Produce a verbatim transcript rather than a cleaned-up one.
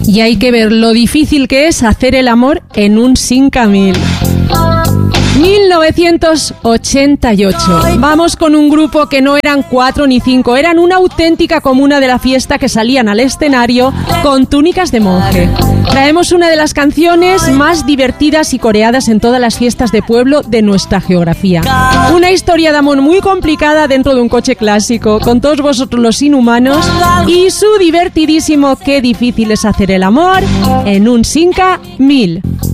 Y hay que ver lo difícil que es hacer el amor en un Cinca mil. mil novecientos ochenta y ocho. Vamos con un grupo que no eran cuatro ni cinco, eran una auténtica comuna de la fiesta que salían al escenario con túnicas de monje. Traemos una de las canciones más divertidas y coreadas en todas las fiestas de pueblo de nuestra geografía. Una historia de amor muy complicada dentro de un coche clásico, con todos vosotros los inhumanos y su divertidísimo Qué difícil es hacer el amor en un Cinca mil.